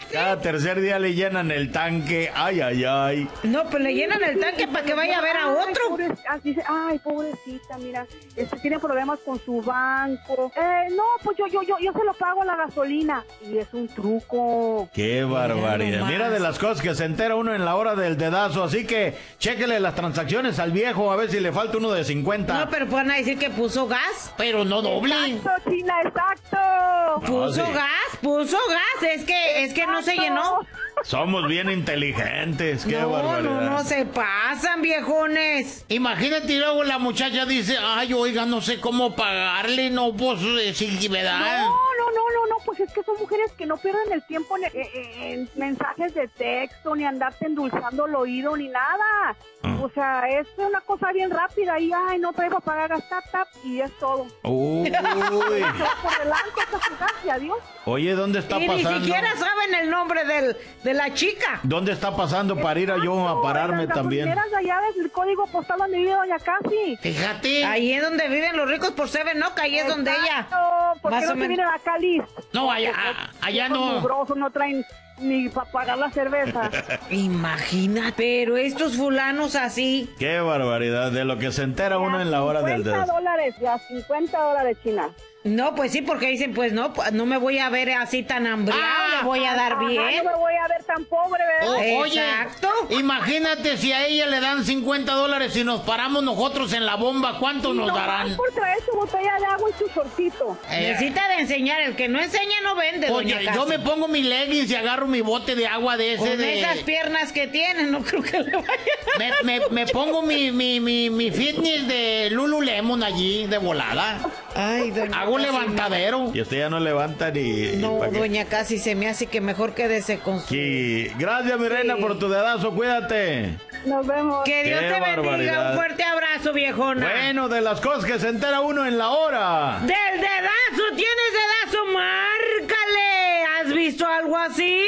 Cada tercer día le llenan el tanque. Ay, ay, ay. No, pues le llenan el tanque para que vaya a ver a otro. Ay, pobrecita, mira, tiene problemas con su banco. No, pues yo se lo pago la gasolina. Y es un truco. Qué barbaridad. Mira de las cosas que se entera uno en la hora del dedazo. Así que chéquele las transacciones al viejo a ver si le falta uno de 50. No, pero pueden decir que puso gas. Pero no doble. Exacto, China, exacto. Puso sí. gas. Es que no se llenó. Somos bien inteligentes. Qué barbaridad. No se pasan, viejones. Imagínate, y luego la muchacha dice, ay, oiga, no sé cómo pagarle, no, pues, sí, ¿verdad? No, pues es que son mujeres que no pierden el tiempo en mensajes de texto, ni andarte endulzando el oído, ni nada. O sea, es una cosa bien rápida y, ay, no traigo para pagar, tap, y es todo. Uy. Por delante, y adiós. Oye, ¿dónde está Y pasando? ni siquiera saben el nombre de la chica. ¿Dónde está pasando para ir yo a pararme también? Las de allá del código postal donde vive doña Casi. Fíjate. Ahí es donde viven los ricos por Seven Oak, ahí es donde ella. ¿Por qué no se vienen a Cali? No, allá no. No traen ni para pagar la cerveza. Imagina, pero estos fulanos así. Qué barbaridad, de lo que se entera uno en la hora del dedazo. $50, China. No, pues sí, porque dicen, pues no me voy a ver así tan hambriado, le voy a dar bien. No me voy a ver tan pobre, ¿verdad? Exacto. Oye, imagínate si a ella le dan $50 y nos paramos nosotros en la bomba, ¿cuánto nos darán? Por traer su botella de agua y su shortcito. Necesita de enseñar, el que no enseña no vende, Oye, doña yo Casi. me pongo mi leggings y agarro mi bote de agua de ese Con esas piernas que tiene, no creo que le vaya. me pongo mi fitness de Lululemon allí, de volada. Ay, doña Hago Casi, levantadero. Y usted ya no levanta ni... No, ¿pa' qué? doña Casi, se me hace que mejor quédese con su... Sí. Gracias, mi reina, por tu dedazo. Cuídate. Nos vemos. Que Dios Qué te bendiga. barbaridad. Un fuerte abrazo, viejona. Bueno, de las cosas que se entera uno en la hora. ¡Del dedazo! ¿Tienes dedazo? ¡Márcale! ¿Has visto algo así?